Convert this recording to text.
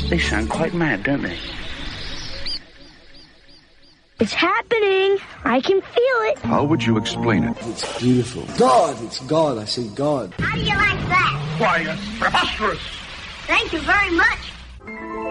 They sound quite mad, don't they? It's happening. I can feel it. How would you explain it? It's beautiful. God! It's God. I say God. How do you like that? Why, that's preposterous. Thank you very much.